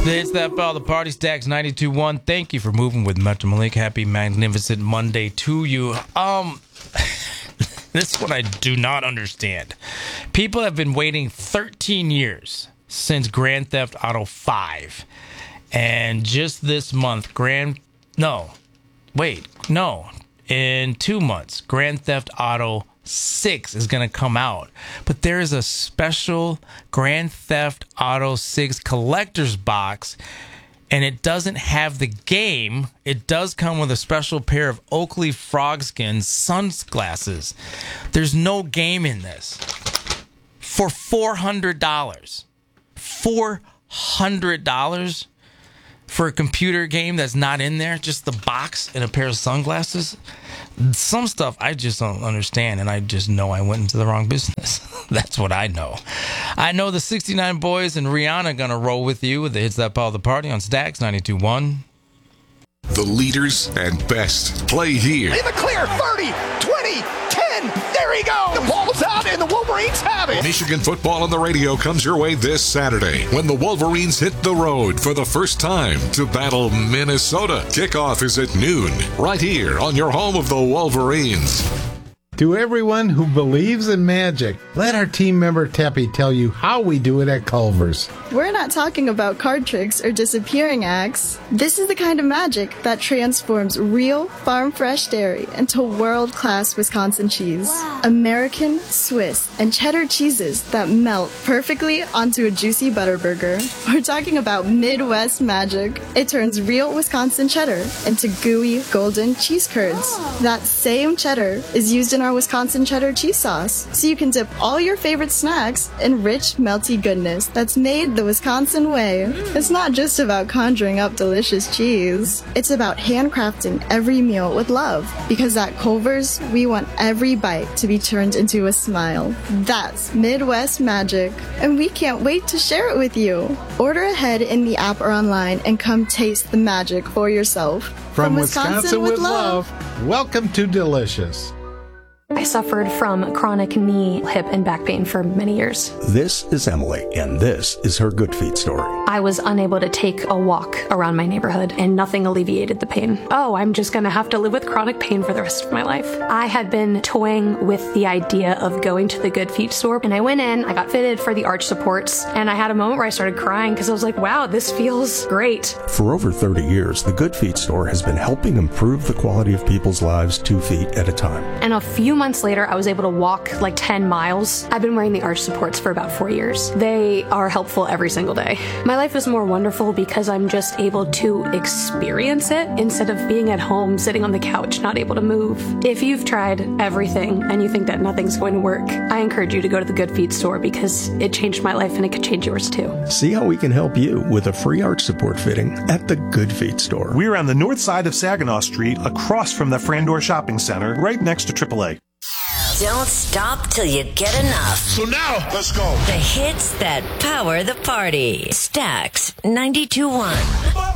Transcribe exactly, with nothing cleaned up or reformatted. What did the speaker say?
It's that ball, the Party Stacks ninety-two point one. Thank you for moving with Metro Malik. Happy magnificent Monday to you. Um, this one I do not understand. People have been waiting thirteen years since Grand Theft Auto five. And just this month, Grand... No. Wait. No. In two months, Grand Theft Auto six is going to come out. But there is a special Grand Theft Auto six collector's box, and it doesn't have the game. It does come with a special pair of Oakley Frogskin sunglasses. There's no game in this. For four hundred dollars. four hundred dollars for a computer game that's not in there, just the box and a pair of sunglasses. Some stuff I just don't understand, and I just know I went into the wrong business. That's what I know. I know the sixty-nine Boys and Rihanna are going to roll with you with the Hits That Power the Party on Stacks ninety-two point one. The leaders and best play here. In the clear, thirty, twenty, ten, there he goes! The ball's out and the Wolverines have it! Michigan football on the radio comes your way this Saturday when the Wolverines hit the road for the first time to battle Minnesota. Kickoff is at noon, right here on your home of the Wolverines. To everyone who believes in magic, let our team member Teppy tell you how we do it at Culver's. We're not talking about card tricks or disappearing acts. This is the kind of magic that transforms real farm-fresh dairy into world-class Wisconsin cheese. Wow. American, Swiss, and cheddar cheeses that melt perfectly onto a juicy butter burger. We're talking about Midwest magic. It turns real Wisconsin cheddar into gooey, golden cheese curds. Oh. That same cheddar is used in our Wisconsin cheddar cheese sauce, so you can dip all your favorite snacks in rich, melty goodness that's made the Wisconsin way. It's not just about conjuring up delicious cheese. It's about handcrafting every meal with love, because at Culver's, we want every bite to be turned into a smile. That's Midwest magic, and we can't wait to share it with you. Order ahead in the app or online and come taste the magic for yourself. From, From Wisconsin, Wisconsin with, with love, love, welcome to Delicious. I suffered from chronic knee, hip, and back pain for many years. This is Emily, and this is her Good Feet story. I was unable to take a walk around my neighborhood, and nothing alleviated the pain. Oh, I'm just going to have to live with chronic pain for the rest of my life. I had been toying with the idea of going to the Good Feet store, and I went in, I got fitted for the arch supports, and I had a moment where I started crying because I was like, wow, this feels great. For over thirty years, the Good Feet store has been helping improve the quality of people's lives two feet at a time. And a few months later, I was able to walk like ten miles. I've been wearing the arch supports for about four years. They are helpful every single day. My life is more wonderful because I'm just able to experience it instead of being at home, sitting on the couch, not able to move. If you've tried everything and you think that nothing's going to work, I encourage you to go to the Good Feet store because it changed my life and it could change yours too. See how we can help you with a free arch support fitting at the Good Feet store. We're on the north side of Saginaw Street, across from the Frandor Shopping Center, right next to triple A. Don't stop till you get enough. So now, let's go. The hits that power the party. Stacks ninety-two point one.